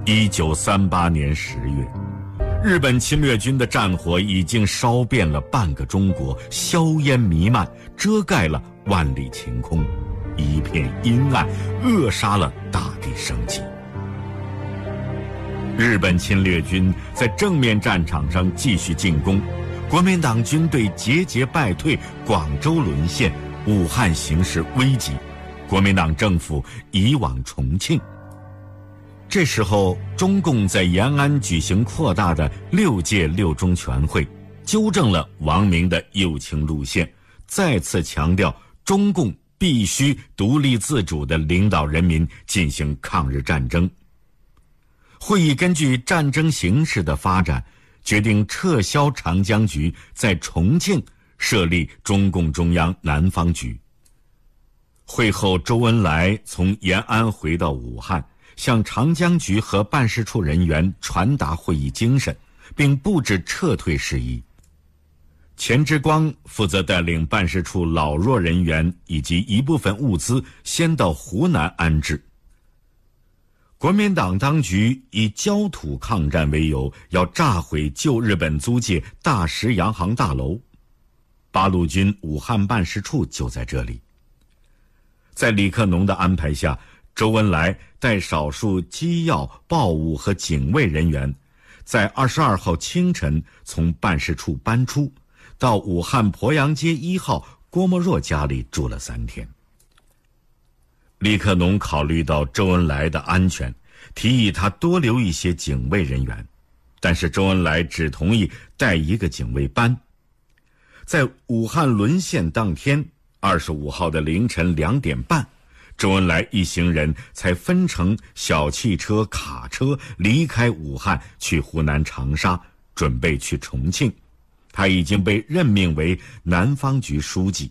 1938年10月，日本侵略军的战火已经烧遍了半个中国，硝烟弥漫，遮盖了万里晴空，一片阴暗，扼杀了大地生机。日本侵略军在正面战场上继续进攻，国民党军队节节败退，广州沦陷，武汉形势危急，国民党政府移往重庆。这时候，中共在延安举行扩大的6届六中全会，纠正了王明的右倾路线，再次强调中共必须独立自主地领导人民进行抗日战争。会议根据战争形势的发展，决定撤销长江局，在重庆设立中共中央南方局。会后，周恩来从延安回到武汉，向长江局和办事处人员传达会议精神，并布置撤退事宜。钱之光负责带领办事处老弱人员以及一部分物资先到湖南安置。国民党当局以焦土抗战为由，要炸毁旧日本租界大石洋行大楼，八路军武汉办事处就在这里。在李克农的安排下，周恩来带少数机要、报务和警卫人员，在22号清晨从办事处搬出，到武汉鄱阳街1号郭沫若家里住了3天。李克农考虑到周恩来的安全，提议他多留一些警卫人员，但是周恩来只同意带1个警卫班。在武汉沦陷当天，25号的凌晨2点半，周恩来一行人才分乘小汽车、卡车离开武汉，去湖南长沙，准备去重庆。他已经被任命为南方局书记。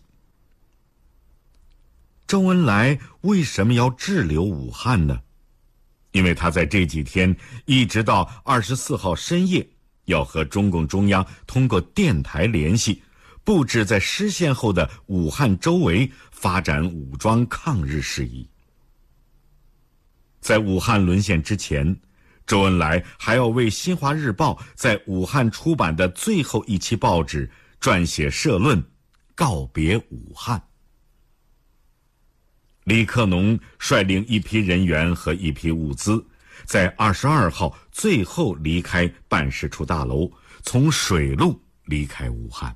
周恩来为什么要滞留武汉呢？因为他在这几天一直到24号深夜，要和中共中央通过电台联系，布置在失陷后的武汉周围发展武装抗日事宜。在武汉沦陷之前，周恩来还要为《新华日报》在武汉出版的最后一期报纸撰写社论，告别武汉。李克农率领一批人员和一批物资，在22号最后离开办事处大楼，从水路离开武汉。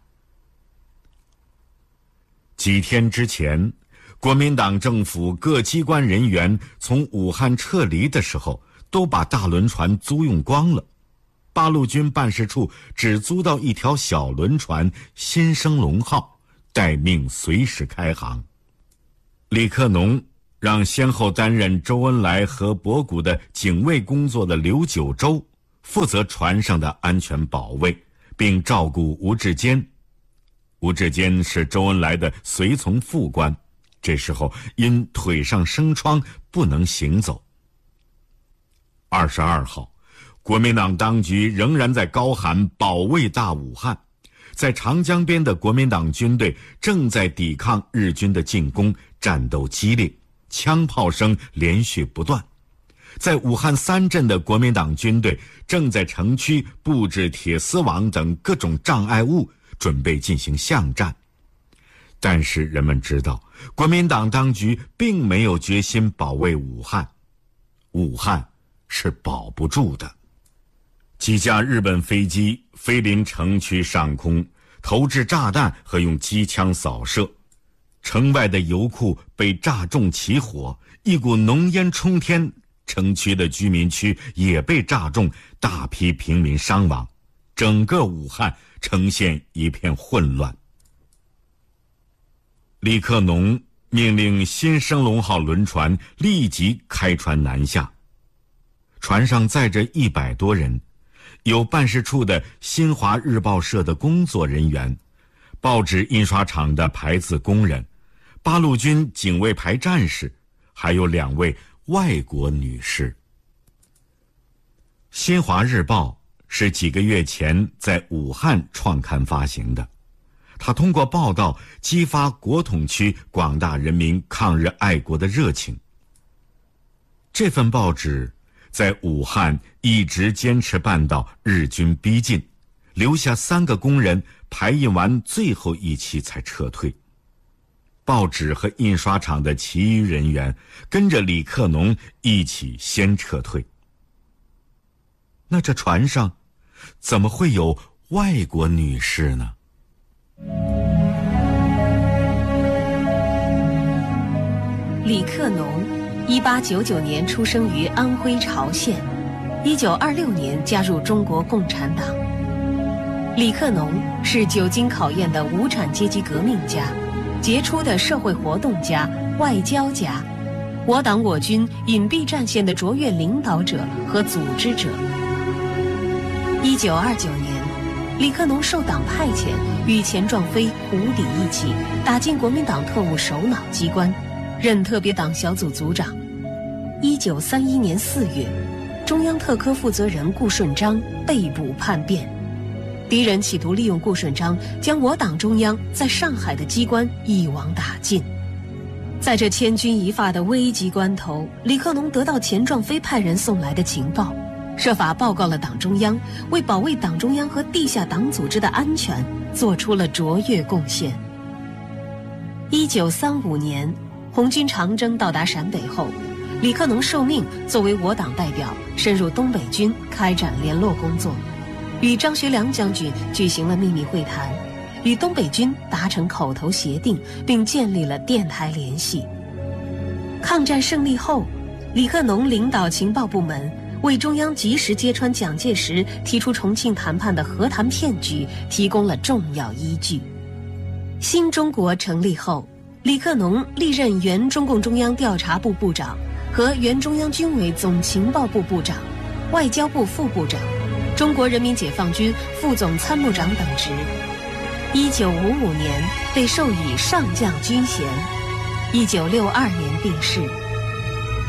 几天之前，国民党政府各机关人员从武汉撤离的时候，都把大轮船租用光了。八路军办事处只租到一条小轮船新生龙号，待命随时开航。李克农让先后担任周恩来和博古的警卫工作的刘九洲负责船上的安全保卫，并照顾吴志坚。吴志坚是周恩来的随从副官，这时候因腿上生疮不能行走。22号，国民党当局仍然在高喊保卫大武汉。在长江边的国民党军队正在抵抗日军的进攻，战斗激烈，枪炮声连续不断。在武汉3镇的国民党军队正在城区布置铁丝网等各种障碍物，准备进行巷战。但是人们知道，国民党当局并没有决心保卫武汉，武汉是保不住的。几架日本飞机飞临城区上空，投掷炸弹和用机枪扫射，城外的油库被炸中起火，一股浓烟冲天，城区的居民区也被炸中，大批平民伤亡，整个武汉呈现一片混乱。李克农命令新生龙号轮船立即开船南下，船上载着100多人，有办事处的新华日报社的工作人员，报纸印刷厂的排字工人，八路军警卫排战士，还有2位外国女士。新华日报是几个月前在武汉创刊发行的，他通过报道激发国统区广大人民抗日爱国的热情。这份报纸在武汉一直坚持办到日军逼近，留下3个工人排印完最后一期才撤退。报纸和印刷厂的其余人员跟着李克农一起先撤退。那这船上怎么会有外国女士呢？ 李克农1899年出生于安徽巢县，1926年加入中国共产党。李克农是久经考验的无产阶级革命家，杰出的社会活动家、外交家，我党我军隐蔽战线的卓越领导者和组织者。1929年，李克农受党派遣，与钱壮飞、胡底一起打进国民党特务首脑机关，任特别党小组组长。1931年4月，中央特科负责人顾顺章被捕叛变，敌人企图利用顾顺章将我党中央在上海的机关一网打尽。在这千钧一发的危急关头，李克农得到钱壮飞派人送来的情报，设法报告了党中央，为保卫党中央和地下党组织的安全做出了卓越贡献。1935年，红军长征到达陕北后，李克农受命作为我党代表深入东北军开展联络工作，与张学良将军举行了秘密会谈，与东北军达成口头协定，并建立了电台联系。抗战胜利后，李克农领导情报部门，为中央及时揭穿蒋介石提出重庆谈判的和谈骗局提供了重要依据。新中国成立后，李克农历任原中共中央调查部部长和原中央军委总情报部部长、外交部副部长、中国人民解放军副总参谋长等职。1955年被授予上将军衔，1962年病逝。